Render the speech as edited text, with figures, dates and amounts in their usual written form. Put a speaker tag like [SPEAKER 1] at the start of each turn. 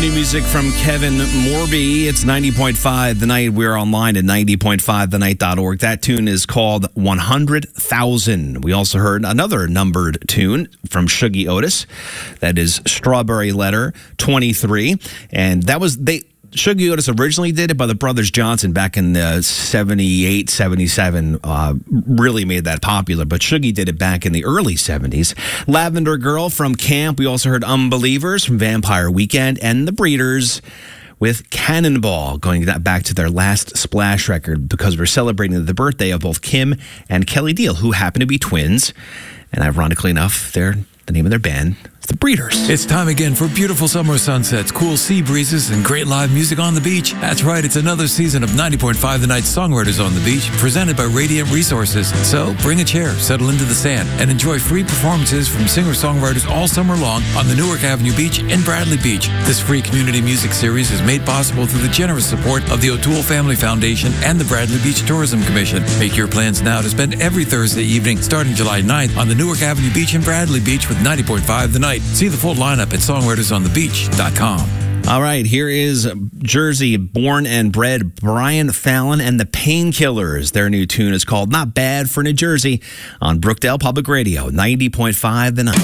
[SPEAKER 1] new music from Kevin Morby. It's 90.5 The Night. We're online at 90.5thenight.org. That tune is called 100,000. We also heard another numbered tune from Shuggie Otis. That is Strawberry Letter 23. And that was... Shuggie Otis originally did it, but the Brothers Johnson back in the 78, 77 really made that popular. But Shuggie did it back in the early 70s. Lavender Girl from Camp. We also heard Unbelievers from Vampire Weekend. And The Breeders with Cannonball, going back to their last Splash record because we're celebrating the birthday of both Kim and Kelly Deal, who happen to be twins. And ironically enough, the name of their band is The Breeders.
[SPEAKER 2] It's time again for beautiful summer sunsets, cool sea breezes, and great live music on the beach. That's right, it's another season of 90.5 The Night Songwriters on the Beach, presented by Radiant Resources. So bring a chair, settle into the sand, and enjoy free performances from singer-songwriters all summer long on the Newark Avenue Beach in Bradley Beach. This free community music series is made possible through the generous support of the O'Toole Family Foundation and the Bradley Beach Tourism Commission. Make your plans now to spend every Thursday evening starting July 9th on the Newark Avenue Beach in Bradley Beach with 90.5 The Night. See the full lineup at songwritersonthebeach.com.
[SPEAKER 1] All right, here is Jersey born and bred Brian Fallon and the Painkillers. Their new tune is called Not Bad for New Jersey on Brookdale Public Radio, 90.5 The Night.